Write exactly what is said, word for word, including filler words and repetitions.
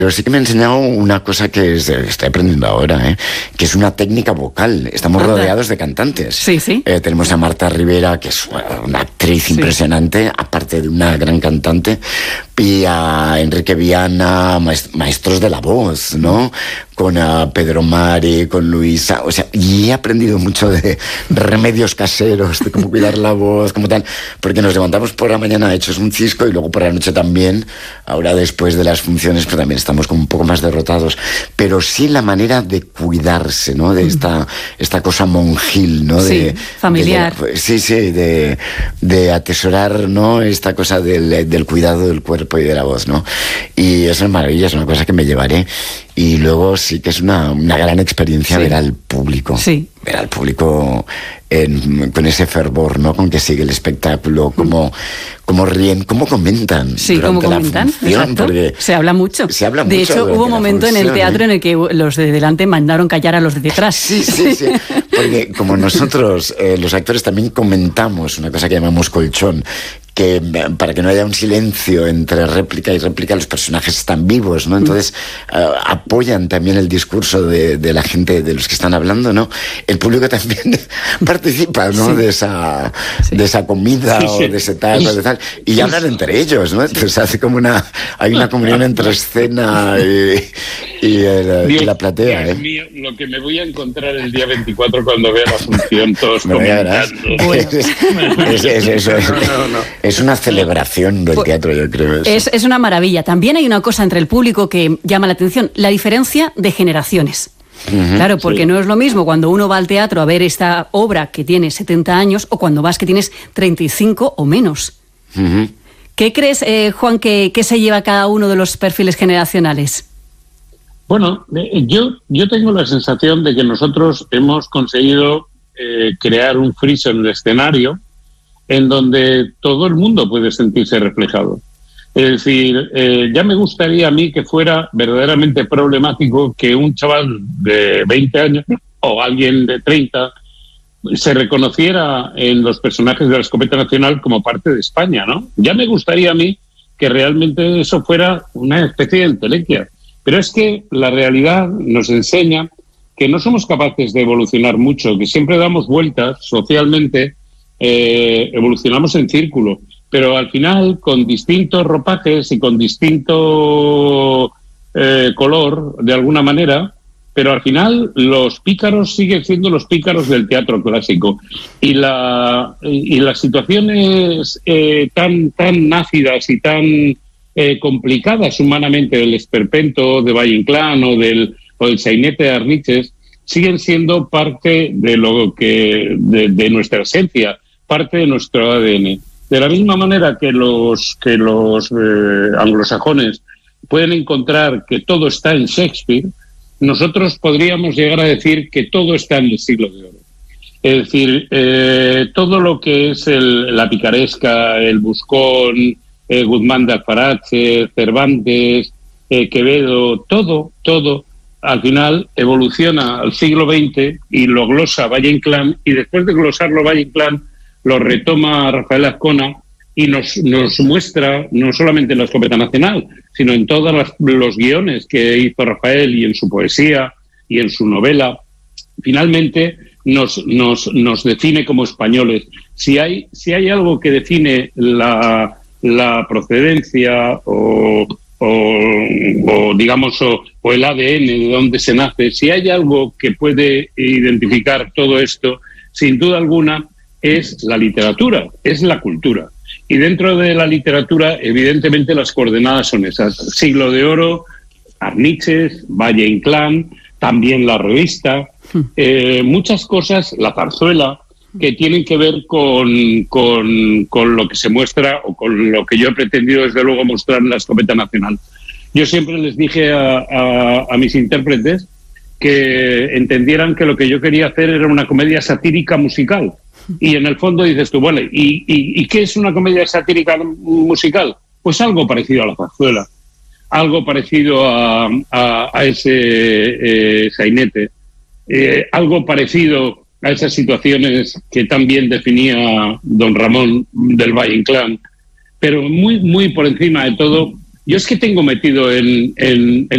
Pero sí que me ha enseñado una cosa que es, estoy aprendiendo ahora, ¿eh? Que es una técnica vocal. Estamos Anda. rodeados de cantantes. Sí, sí. Eh, tenemos a Marta Rivera, que es una actriz Sí. impresionante, aparte de una gran cantante, y a Enrique Viana, maestros de la voz, ¿no? Con a Pedro Mari, con Luisa, o sea, y he aprendido mucho de remedios caseros, de cómo cuidar la voz, como tal, porque nos levantamos por la mañana hechos un cisco y luego por la noche también, ahora después de las funciones, pero también estamos como un poco más derrotados, pero sí la manera de cuidarse, ¿no? De esta, esta cosa monjil, ¿no? De, sí, familiar. De, de, sí, sí, de, de atesorar, ¿no? Esta cosa del, del cuidado del cuerpo y de la voz, ¿no? Y eso es maravilla, es una cosa que me llevaré. Y luego sí que es una, una gran experiencia sí. ver al público. Sí. Ver al público en, con ese fervor, ¿no? Con que sigue el espectáculo, cómo, cómo ríen, cómo comentan. Sí, cómo comentan. Exacto. Se habla mucho. Se habla de mucho. hecho, hubo un momento en el teatro ¿eh? en el que los de delante mandaron callar a los de detrás. Sí, sí, sí. Porque como nosotros, eh, los actores, también comentamos una cosa que llamamos colchón, que para que no haya un silencio entre réplica y réplica, los personajes están vivos, ¿no? Entonces uh, apoyan también el discurso de, de la gente, de los que están hablando, ¿no? El público también participa, ¿no? Sí. De esa sí. de esa comida sí, sí. o de ese tal, o de tal, y sí. hablan entre ellos, ¿no? Entonces hace como una hay una comunión entre escena y, y, el, Dios, y la platea, Dios ¿eh? mío, lo que me voy a encontrar el día veinticuatro cuando vea la función todos no comentando. Bueno. es, es, es, eso, no, no, no. Es una celebración del teatro, yo creo. Eso. Es, es una maravilla. También hay una cosa entre el público que llama la atención, la diferencia de generaciones. Uh-huh, claro, porque sí. no es lo mismo cuando uno va al teatro a ver esta obra que tiene setenta años o cuando vas que tienes treinta y cinco o menos. Uh-huh. ¿Qué crees, eh, Juan, que, que se lleva cada uno de los perfiles generacionales? Bueno, eh, yo, yo tengo la sensación de que nosotros hemos conseguido eh, crear un friso en el escenario en donde todo el mundo puede sentirse reflejado. Es decir, eh, ya me gustaría a mí que fuera verdaderamente problemático que un chaval de veinte años o alguien de treinta se reconociera en los personajes de la Escopeta Nacional como parte de España, ¿no? Ya me gustaría a mí que realmente eso fuera una especie de entelequia. Pero es que la realidad nos enseña que no somos capaces de evolucionar mucho, que siempre damos vueltas socialmente. Eh, evolucionamos en círculo, pero al final con distintos ropajes y con distinto eh, color, de alguna manera, pero al final los pícaros siguen siendo los pícaros del teatro clásico. Y, la, y, y las situaciones eh, tan, tan ácidas y tan eh, complicadas humanamente del esperpento de Valle Inclán o del, o del sainete de Arniches siguen siendo parte de, lo que, de, de nuestra esencia, parte de nuestro A D N. De la misma manera que los, que los eh, anglosajones pueden encontrar que todo está en Shakespeare, nosotros podríamos llegar a decir que todo está en el siglo de oro. Es decir, eh, todo lo que es el, la picaresca, el buscón, eh, Guzmán de Alfarache, Cervantes, eh, Quevedo, todo, todo, al final evoluciona al siglo veinte y lo glosa Valle Inclán, y después de glosarlo Valle Inclán, lo retoma Rafael Azcona y nos, nos muestra, no solamente en la Escopeta Nacional, sino en todos las, los guiones que hizo Rafael y en su poesía y en su novela, finalmente nos, nos, nos define como españoles. Si hay, si hay algo que define la, la procedencia o, o, o digamos, o, o el A D N de donde se nace, si hay algo que puede identificar todo esto, sin duda alguna, es la literatura, es la cultura. Y dentro de la literatura, evidentemente, las coordenadas son esas. Siglo de Oro, Arniches, Valle Inclán, también la revista, eh, muchas cosas, la zarzuela, que tienen que ver con, con, con lo que se muestra o con lo que yo he pretendido, desde luego, mostrar en la Escopeta Nacional. Yo siempre les dije a, a, a mis intérpretes que entendieran que lo que yo quería hacer era una comedia satírica musical. Y en el fondo dices tú, vale, ¿y, y, ¿y qué es una comedia satírica musical? Pues algo parecido a la zarzuela, algo parecido a, a, a ese eh, sainete, eh, algo parecido a esas situaciones que tan bien definía don Ramón del Valle Inclán, pero muy, muy por encima de todo, yo es que tengo metido en, en, en